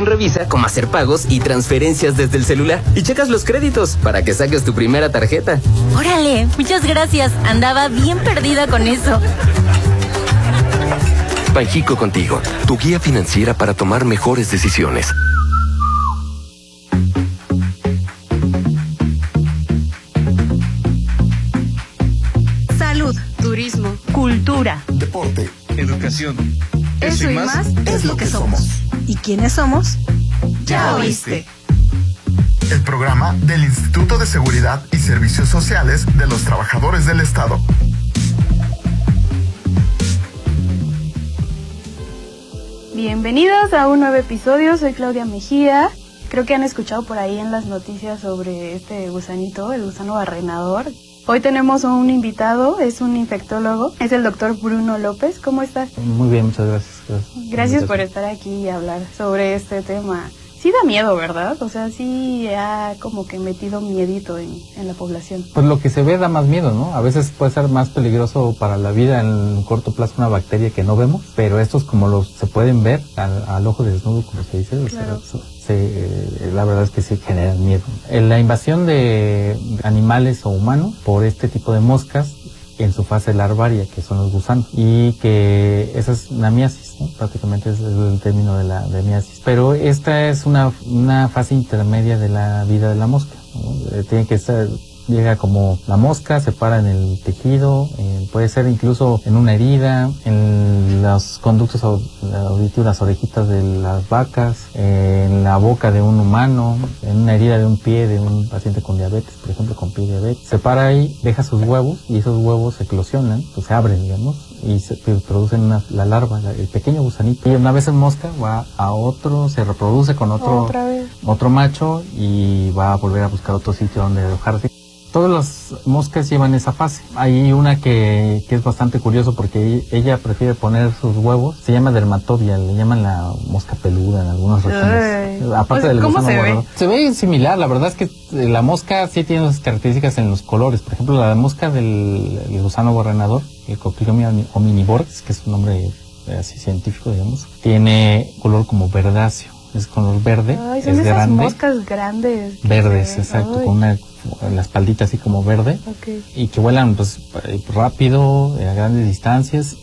Revisa cómo hacer pagos y transferencias desde el celular. Y checas los créditos para que saques tu primera tarjeta. Órale, muchas gracias. Andaba bien perdida con eso. Banxico Contigo, tu guía financiera para tomar mejores decisiones. Salud, turismo, cultura, deporte, educación. Eso y más es lo que somos. ¿Y quiénes somos? Ya oíste. El programa del Instituto de Seguridad y Servicios Sociales de los Trabajadores del Estado. Bienvenidos a un nuevo episodio, soy Claudia Mejía. Creo que han escuchado por ahí en las noticias sobre este gusanito, el gusano barrenador. Hoy tenemos a un invitado, es un infectólogo, es el doctor Bruno López. ¿Cómo estás? Muy bien, muchas gracias. Gracias por estar aquí y hablar sobre este tema. Sí da miedo, ¿verdad? O sea, sí ha como que metido miedito en la población. Pues lo que se ve da más miedo, ¿no? A veces puede ser más peligroso para la vida en corto plazo una bacteria que no vemos, pero estos como se pueden ver al ojo desnudo, como se dice, claro. La verdad es que sí generan miedo. La invasión de animales o humanos por este tipo de moscas en su fase larvaria, que son los gusanos, y que esa es una miasis, ¿no? Prácticamente es el término de miasis. Pero esta es una fase intermedia de la vida de la mosca, ¿no? Tiene que ser, llega como la mosca, se para en el tejido, puede ser incluso en una herida, en los conductos auditivos, las orejitas de las vacas, en la boca de un humano, en una herida de un pie de un paciente con diabetes, por ejemplo, con pie diabetes. Se para ahí, deja sus huevos y esos huevos eclosionan, pues se abren, digamos, y se producen la larva, el pequeño gusanito. Y una vez en mosca va a otro, se reproduce con otro macho y va a volver a buscar otro sitio donde alojarse. Todas las moscas llevan esa fase. Hay una que es bastante curioso porque ella prefiere poner sus huevos. Se llama dermatobia, le llaman la mosca peluda en algunas regiones. Aparte del ¿cómo gusano se barrenador. ve? Se ve similar, la verdad es que la mosca sí tiene unas características en los colores. Por ejemplo, la mosca del gusano barrenador, el Cocliomia omnivorans, que es un nombre así científico, digamos, tiene color como verdáceo. Es color verde, Ay, son es esas grande. Moscas grandes. Verdes, exacto, con la espaldita así como verde. Okay. Y que vuelan pues rápido, a grandes distancias,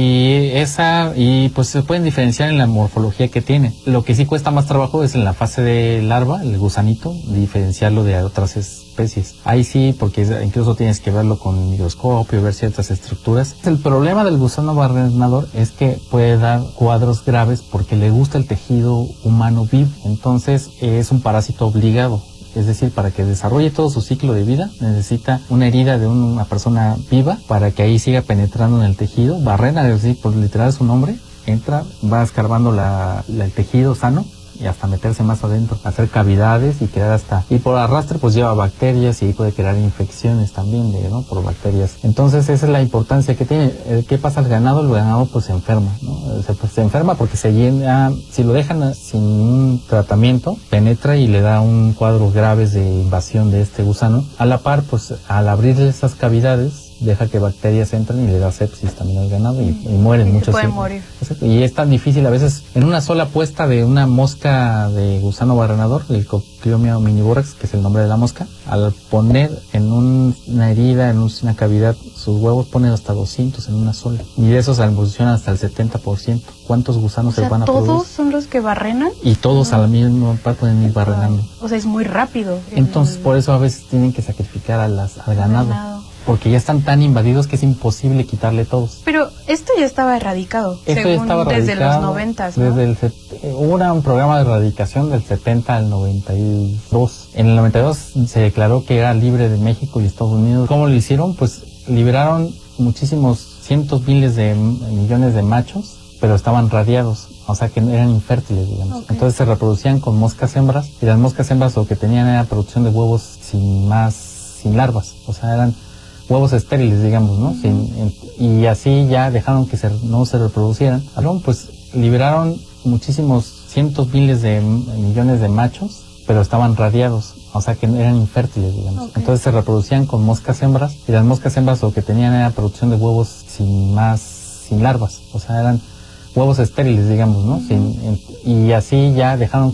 y pues se pueden diferenciar en la morfología que tienen. Lo que sí cuesta más trabajo es en la fase de larva, el gusanito, diferenciarlo de otras especies. Ahí sí, porque incluso tienes que verlo con microscopio, ver ciertas estructuras. El problema del gusano barrenador es que puede dar cuadros graves porque le gusta el tejido humano vivo. Entonces es un parásito obligado. Es decir, para que desarrolle todo su ciclo de vida, necesita una herida de una persona viva para que ahí siga penetrando en el tejido. Barrena, es decir, por literal su nombre, entra, va escarbando el tejido sano y hasta meterse más adentro, hacer cavidades y crear y por arrastre pues lleva bacterias y puede crear infecciones también, ¿no? Por bacterias. Entonces esa es la importancia que tiene. ¿Qué pasa al ganado? El ganado pues se enferma, ¿no? Se enferma porque se llena, si lo dejan sin un tratamiento, penetra y le da un cuadro grave de invasión de este gusano. A la par, pues al abrirle esas cavidades, deja que bacterias entren y le da sepsis también al ganado y mueren muchos. Pueden morir. Y es tan difícil a veces, en una sola puesta de una mosca de gusano barrenador, el Cocliomia omnivorans, que es el nombre de la mosca, al poner en una herida, en una cavidad, sus huevos ponen hasta 200 en una sola. Y de esos evolucionan hasta el 70%. ¿Cuántos gusanos se van a producir? ¿Todos son los que barrenan? Y todos a la misma par pueden ir barrenando. O sea, es muy rápido. Entonces, por eso a veces tienen que sacrificar al ganado. Porque ya están tan invadidos que es imposible quitarle todos. Pero esto ya estaba erradicado. Esto ya estaba erradicado desde los 90, ¿no? Hubo un programa de erradicación del 70 al 92. En el 92 se declaró que era libre de México y Estados Unidos. ¿Cómo lo hicieron? Pues liberaron muchísimos cientos miles de millones de machos, pero estaban radiados. O sea que eran infértiles, digamos. Okay. Entonces se reproducían con moscas hembras, y las moscas hembras lo que tenían era producción de huevos sin larvas. O sea, eran huevos estériles, digamos, ¿no? Y así ya dejaron que no se reproducieran. Pues liberaron muchísimos cientos miles de millones de machos, pero estaban radiados. O sea que eran infértiles, digamos. Okay. Entonces se reproducían con moscas hembras, y las moscas hembras lo que tenían era producción de huevos sin larvas. O sea, eran huevos estériles, digamos, ¿no? Y así ya dejaron